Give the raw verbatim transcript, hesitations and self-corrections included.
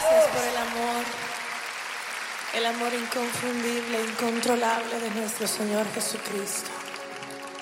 Gracias por el amor, el amor inconfundible, incontrolable de nuestro Señor Jesucristo.